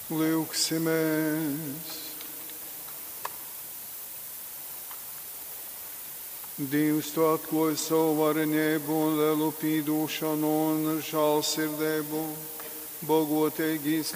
Liuksimies. Dievs, tu atklāji savu varenību un lielu pīdošanu un žēlsirdību, bogotiegīs